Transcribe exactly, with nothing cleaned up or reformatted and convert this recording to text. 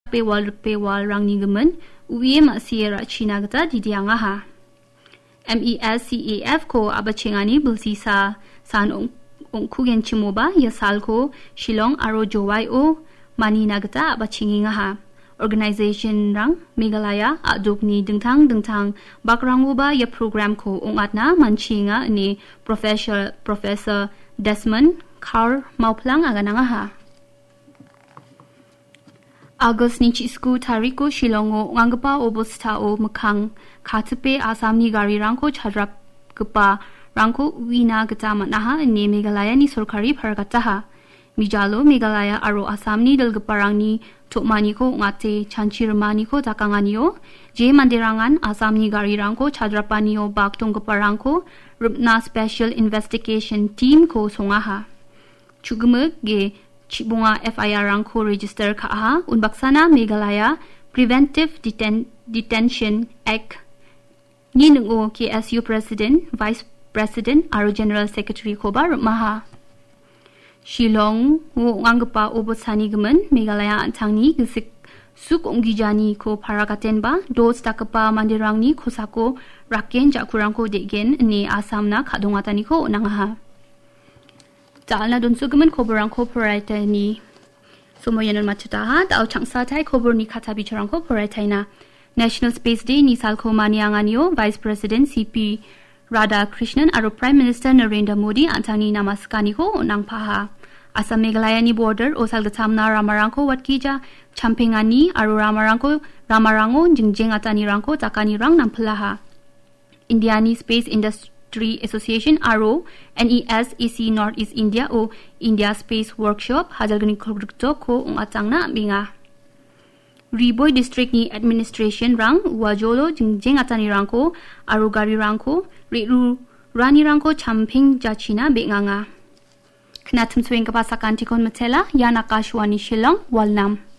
pewal pewal rang ni gemen uye ma sierra China gata di dianga ha MESCAF ko abachengani bulsisa san ong ong kugen chimoba ya sal ko Shillong aro Jowai o mani nagata abachingi nga ha organization rang Meghalaya adukni dengtang dengtang bakrangu ba ya program ko ongatna manchinga ni professor professor Desmond Carl Mauplang agananga ha August ni chisku tariko Shillongo ngangpa obosta o makang khatpe Assam ni gari rangko chadrak gpa rangko wina gata manaha ni Meghalaya ni sorkari phargata ha Mijalo Meghalaya aro Assam ni dalgpa rangni tokmani ko ngate chanchirmani ko takanganio je manderangan Assam ni gari rangko chadrapani o baktong gpa rangko rupna special investigation team ko songaha chugme ge Chibunga F I R rangko register ka ha unbaksana Meghalaya Preventive Deten- Detention Act ni nungo K S U President, Vice President aro General Secretary ko ba maha Shillong wo ngangpa obosani gemen Meghalaya antangni gisik suk onggijani ko paragaten ba dos takapa mandirangni kosako raken jakurangko degen ni Assamna kadongatani ko nangaha Daalna don sugaman koborang corporate ni Somoyanan machutaha dao changsa tai kobor ni kata bicarang corporate na National Space Day ni salko manianganio Vice President C P Radha Krishnan aro Prime Minister Narendra Modi antani namaskani ko nang paha Assam Meghalaya ni border o salgatamna ramarangko watkija champingani aro ramarangko ramarango jingjeng atani rangko takani rang nampalaha Indiani Space Industry Association aro N E S E C Northeast India o India Space Workshop hajalgani korukto ko ungatangna binga Riboy District ni Administration rang wajolo jingjeng atani rangko aro gari rangko riru rani rangko champing jachina benganga Knatum swing kapasakan tikon matela Yanakashwani Shillong Walnam